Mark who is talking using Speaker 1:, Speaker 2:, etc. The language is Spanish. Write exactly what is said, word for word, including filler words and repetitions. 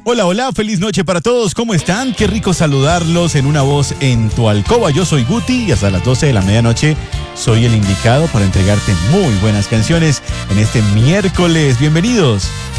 Speaker 1: Hola, hola, feliz noche para todos, ¿cómo están? Qué rico saludarlos en una voz en tu alcoba. Yo soy Guti y hasta las doce de la medianoche soy el indicado para entregarte muy buenas canciones en este miércoles. Bienvenidos.